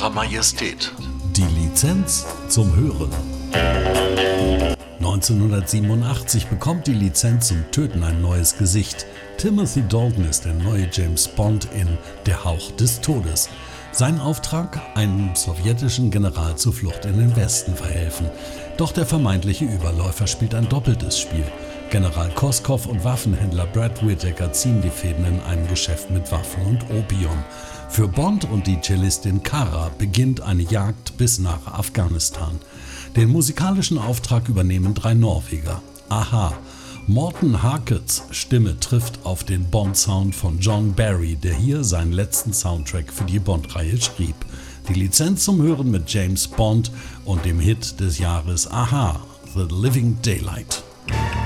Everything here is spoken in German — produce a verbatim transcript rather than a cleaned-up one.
ihrer Majestät. Die Lizenz zum Hören. neunzehnhundertsiebenundachtzig bekommt die Lizenz zum Töten ein neues Gesicht. Timothy Dalton ist der neue James Bond in Der Hauch des Todes. Sein Auftrag? Einem sowjetischen General zur Flucht in den Westen verhelfen. Doch der vermeintliche Überläufer spielt ein doppeltes Spiel. General Koskov und Waffenhändler Brad Whittaker ziehen die Fäden in einem Geschäft mit Waffen und Opium. Für Bond und die Cellistin Kara beginnt eine Jagd bis nach Afghanistan. Den musikalischen Auftrag übernehmen drei Norweger. a-ha. Morten Harkets Stimme trifft auf den Bond-Sound von John Barry, der hier seinen letzten Soundtrack für die Bond-Reihe schrieb. Die Lizenz zum Hören mit James Bond und dem Hit des Jahres a-ha, The Living Daylight.